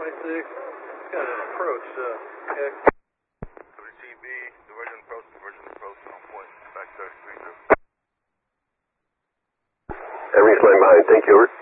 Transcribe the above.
26. Got an approach. WTB, diversion approach on point. Back 33. Everything's line behind. Thank you, over.